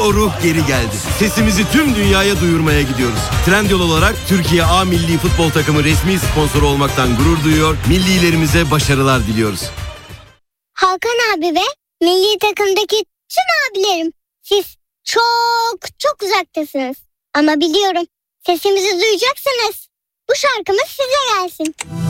o ruh geri geldi. Sesimizi tüm dünyaya duyurmaya gidiyoruz. Trendyol olarak Türkiye A Milli Futbol Takımı resmi sponsoru olmaktan gurur duyuyor. Millilerimize başarılar diliyoruz. Hakan abi ve milli takımdaki tüm abilerim, siz çok çok uzaktasınız. Ama biliyorum, sesimizi duyacaksınız. Bu şarkımız size gelsin.